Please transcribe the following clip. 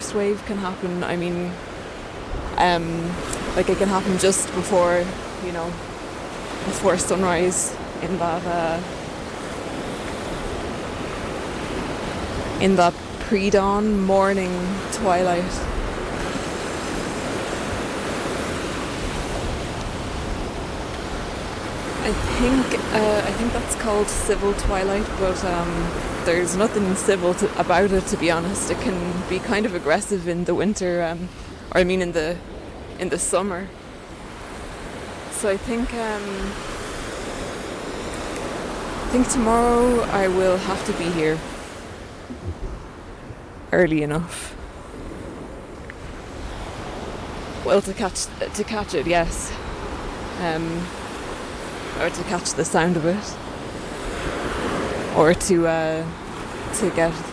first wave can happen. I mean, like it can happen just before, you know, before sunrise in that pre-dawn morning twilight. I think that's called civil twilight, but there's nothing civil about it, to be honest. It can be kind of aggressive in the winter, or I mean in the summer. So I think tomorrow I will have to be here early enough. Well, to catch it, yes. Or to catch the sound of it, or to get